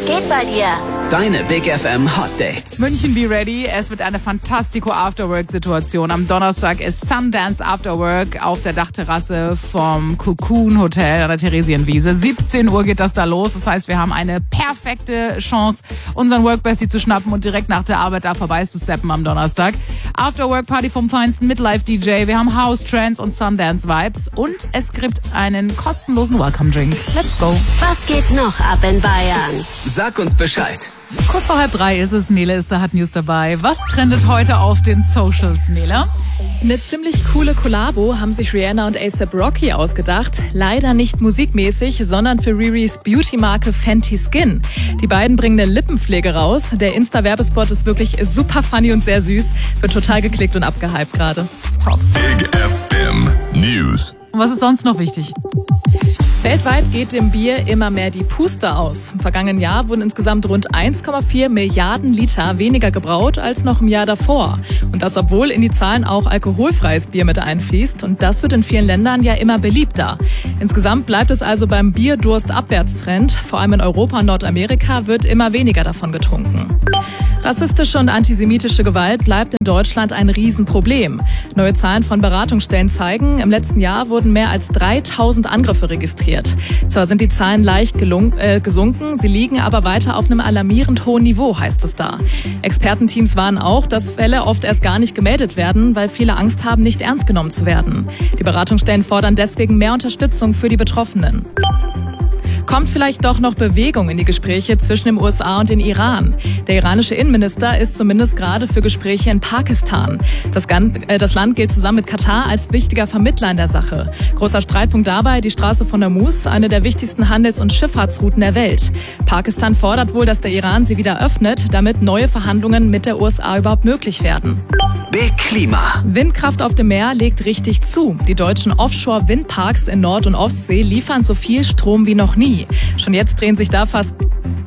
geht bei dir? Deine Big FM Hot Dates. München, be ready. Es wird eine fantastico Afterwork-Situation. Am Donnerstag ist Sundance Afterwork auf der Dachterrasse vom Cocoon Hotel an der Theresienwiese. 17 Uhr geht das da los. Das heißt, wir haben eine perfekte Chance, unseren Workbestie zu schnappen und direkt nach der Arbeit da vorbei zu steppen am Donnerstag. Afterwork-Party vom Feinsten mit Live-DJ. Wir haben House, Trance und Sundance-Vibes. Und es gibt einen kostenlosen Welcome-Drink. Let's go. Was geht noch ab in Bayern? Sag uns Bescheid. Kurz vor 2:30 ist es. Nele ist da, hat News dabei. Was trendet heute auf den Socials, Nele? Eine ziemlich coole Kollabo haben sich Rihanna und A$AP Rocky ausgedacht. Leider nicht musikmäßig, sondern für Riris Beauty-Marke Fenty Skin. Die beiden bringen eine Lippenpflege raus. Der Insta-Werbespot ist wirklich super funny und sehr süß. Wird total geklickt und abgehypt gerade. Top. Big FM News. Und was ist sonst noch wichtig? Weltweit geht dem Bier immer mehr die Puste aus. Im vergangenen Jahr wurden insgesamt rund 1,4 Milliarden Liter weniger gebraut als noch im Jahr davor. Und das, obwohl in die Zahlen auch alkoholfreies Bier mit einfließt. Und das wird in vielen Ländern ja immer beliebter. Insgesamt bleibt es also beim Bierdurst-Abwärtstrend. Vor allem in Europa und Nordamerika wird immer weniger davon getrunken. Rassistische und antisemitische Gewalt bleibt in Deutschland ein Riesenproblem. Neue Zahlen von Beratungsstellen zeigen, im letzten Jahr wurden mehr als 3000 Angriffe registriert. Zwar sind die Zahlen leicht gesunken, sie liegen aber weiter auf einem alarmierend hohen Niveau, heißt es da. Expertenteams warnen auch, dass Fälle oft erst gar nicht gemeldet werden, weil viele Angst haben, nicht ernst genommen zu werden. Die Beratungsstellen fordern deswegen mehr Unterstützung für die Betroffenen. Kommt vielleicht doch noch Bewegung in die Gespräche zwischen den USA und den Iran. Der iranische Innenminister ist zumindest gerade für Gespräche in Pakistan. Das Land gilt zusammen mit Katar als wichtiger Vermittler in der Sache. Großer Streitpunkt dabei die Straße von Hormuz, eine der wichtigsten Handels- und Schifffahrtsrouten der Welt. Pakistan fordert wohl, dass der Iran sie wieder öffnet, damit neue Verhandlungen mit der USA überhaupt möglich werden. Big Klima. Windkraft auf dem Meer legt richtig zu. Die deutschen Offshore-Windparks in Nord- und Ostsee liefern so viel Strom wie noch nie. Schon jetzt drehen sich da fast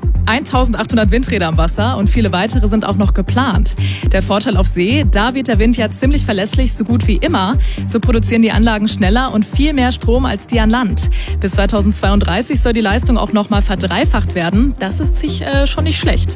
1800 Windräder am Wasser und viele weitere sind auch noch geplant. Der Vorteil auf See, da weht der Wind ja ziemlich verlässlich, so gut wie immer. So produzieren die Anlagen schneller und viel mehr Strom als die an Land. Bis 2032 soll die Leistung auch nochmal verdreifacht werden. Das ist sich schon nicht schlecht.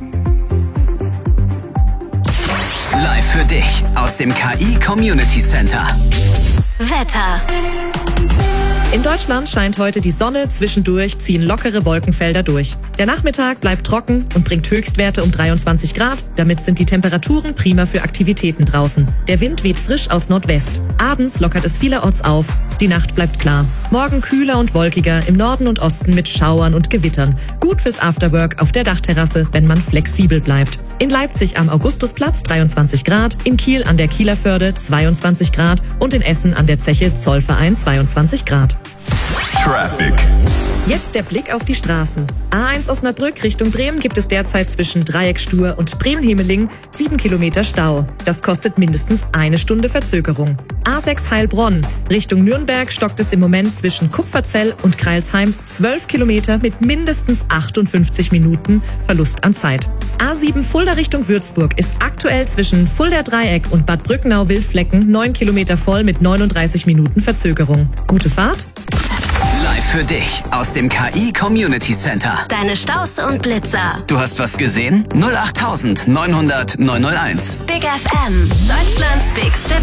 Live für dich aus dem KI Community Center. Wetter. In Deutschland scheint heute die Sonne, zwischendurch ziehen lockere Wolkenfelder durch. Der Nachmittag bleibt trocken und bringt Höchstwerte um 23 Grad. Damit sind die Temperaturen prima für Aktivitäten draußen. Der Wind weht frisch aus Nordwest. Abends lockert es vielerorts auf. Die Nacht bleibt klar. Morgen kühler und wolkiger, im Norden und Osten mit Schauern und Gewittern. Gut fürs Afterwork auf der Dachterrasse, wenn man flexibel bleibt. In Leipzig am Augustusplatz 23 Grad, in Kiel an der Kieler Förde 22 Grad und in Essen an der Zeche Zollverein 22 Grad. Traffic. Jetzt der Blick auf die Straßen. A1 Osnabrück Richtung Bremen gibt es derzeit zwischen Dreieckstuhr und Bremen-Hemeling 7 Kilometer Stau. Das kostet mindestens 1 Stunde Verzögerung. A6 Heilbronn Richtung Nürnberg stockt es im Moment zwischen Kupferzell und Crailsheim 12 Kilometer mit mindestens 58 Minuten Verlust an Zeit. A7 Fulda Richtung Würzburg ist aktuell zwischen Fulda Dreieck und Bad Brückenau-Wildflecken 9 Kilometer voll mit 39 Minuten Verzögerung. Gute Fahrt! Live für dich aus dem KI Community Center. Deine Staus und Blitzer. Du hast was gesehen? 08900 901. Big FM. Deutschlands bigste